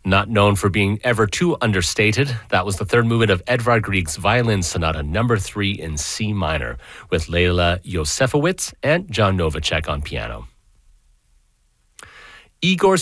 Not known for being ever too understated, that was the third movement of Edvard Grieg's Violin Sonata No. 3 in C minor, with Leila Yosefowitz and John Novacek on piano. Igor